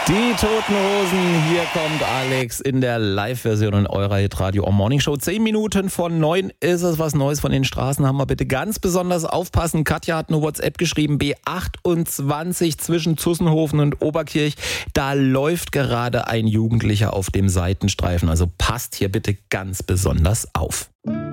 Die Toten Hosen, hier kommt Alex in der Live-Version in eurer Hitradio Morning Show. 10 Minuten von 9 ist es was Neues von den Straßen. Haben wir bitte ganz besonders aufpassen. Katja hat eine WhatsApp geschrieben, B28 zwischen Zussenhofen und Oberkirch. Da läuft gerade ein Jugendlicher auf dem Seitenstreifen. Also passt hier bitte ganz besonders auf.